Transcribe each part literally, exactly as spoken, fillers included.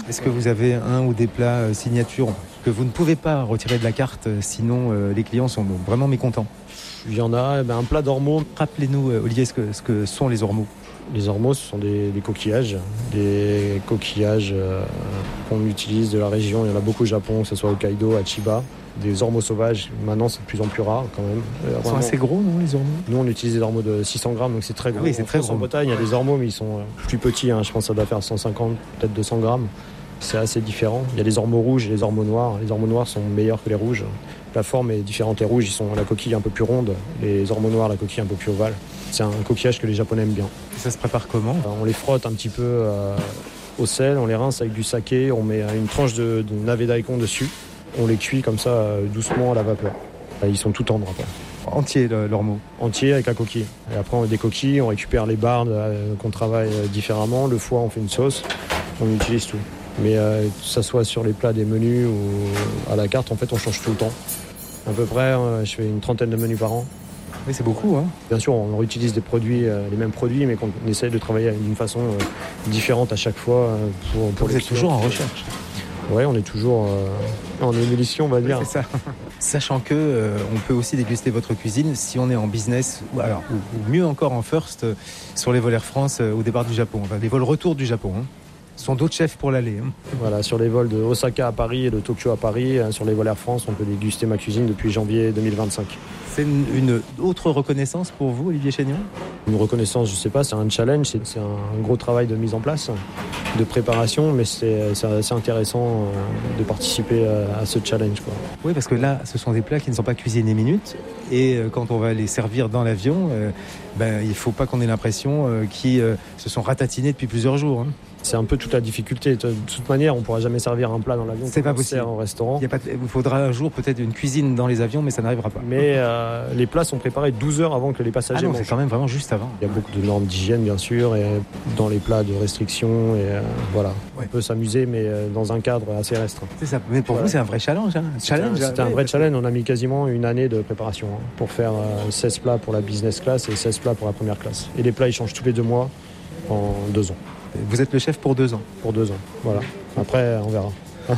Est-ce que vous avez un ou des plats euh, signatures que vous ne pouvez pas retirer de la carte, euh, sinon euh, les clients sont vraiment mécontents? Il y en a, eh ben, un plat d'ormeaux. Rappelez-nous, euh, Olivier, ce que, ce que sont les ormeaux. Les ormeaux, ce sont des, des coquillages, des coquillages euh, qu'on utilise de la région. Il y en a beaucoup au Japon, que ce soit au Hokkaido, à Chiba. Des ormeaux sauvages, maintenant c'est de plus en plus rare quand même. Ils sont assez gros, non, les ormeaux? Nous on utilise des ormeaux de six cents grammes, donc c'est très gros. Ah oui, c'est très gros. En Bretagne, il y a des ormeaux, mais ils sont plus petits. Hein. Je pense que ça doit faire cent cinquante, peut-être deux cents grammes. C'est assez différent. Il y a les ormeaux rouges et les ormeaux noirs. Les ormeaux noirs sont meilleurs que les rouges. La forme est différente. Les rouges, ils sont la coquille un peu plus ronde. Les ormeaux noirs, la coquille un peu plus ovale. C'est un coquillage que les Japonais aiment bien. Et ça se prépare comment? On les frotte un petit peu euh, au sel, on les rince avec du saké, on met une tranche de, de navet daikon dessus. On les cuit comme ça euh, doucement à la vapeur. Ils sont tout tendres après. Entier, l'ormeau? Entier avec la coquille. Et après on décoquille, on récupère les bardes euh, qu'on travaille euh, différemment. Le foie, on fait une sauce. On utilise tout. Mais euh, que ça soit sur les plats des menus ou à la carte, en fait, on change tout le temps. À peu près, euh, je fais une trentaine de menus par an. Oui, c'est beaucoup, hein. Bien sûr, on réutilise des produits, euh, les mêmes produits, mais qu'on essaye de travailler d'une façon euh, différente à chaque fois. Euh, pour, pour Vous êtes toujours en recherche? Oui, on est toujours euh, en ébullition, on va dire. Oui, c'est ça. Sachant que euh, on peut aussi déguster votre cuisine si on est en business, ou, alors, ou, ou mieux encore en first, euh, sur les vols Air France euh, au départ du Japon. Enfin, les vols retour du Japon. Hein. Ce sont d'autres chefs pour l'aller. Hein. Voilà, sur les vols de Osaka à Paris et de Tokyo à Paris, euh, sur les vols Air France, on peut déguster ma cuisine depuis janvier deux mille vingt-cinq. C'est une, une autre reconnaissance pour vous, Olivier Chénion? Une reconnaissance, je ne sais pas, c'est un challenge, c'est, c'est un gros travail de mise en place, de préparation, mais c'est, c'est assez intéressant euh, de participer à, à ce challenge, quoi. Oui, parce que là, ce sont des plats qui ne sont pas cuisinés minutes, et euh, quand on va les servir dans l'avion, euh, ben, il ne faut pas qu'on ait l'impression euh, qu'ils euh, se sont ratatinés depuis plusieurs jours. Hein. C'est un peu toute la difficulté. De toute manière, on ne pourra jamais servir un plat dans l'avion. C'est pas possible. Au restaurant. Il y a pas de... Il faudra un jour peut-être une cuisine dans les avions, mais ça n'arrivera pas. Mais euh, les plats sont préparés douze heures avant que les passagers ah non, mangent. C'est quand même vraiment juste avant. Il y a beaucoup de normes d'hygiène, bien sûr, et dans les plats de restriction. Et euh, voilà. Ouais. On peut s'amuser, mais dans un cadre assez restreint. C'est ça. Mais pour voilà. Vous, c'est un vrai challenge. Hein. challenge C'était un, un vrai challenge. On a mis quasiment une année de préparation hein, pour faire euh, seize plats pour la business class et seize plats pour la première classe. Et les plats, ils changent tous les deux mois en deux ans. Vous êtes le chef pour deux ans. Pour deux ans, voilà. Après, on verra. Love.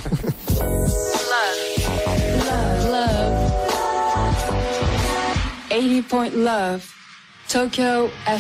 Love. Love. eighty point love. Tokyo